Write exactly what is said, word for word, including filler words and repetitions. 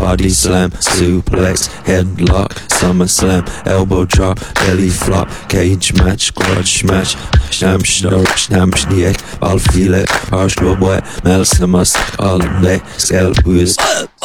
body slam, suplex, headlock, summer slam, elbow drop, belly flop, cage match, grudge match, sham snor, sham schniek, ball file, arschloh boy, melsemas, all day, scalp whiz.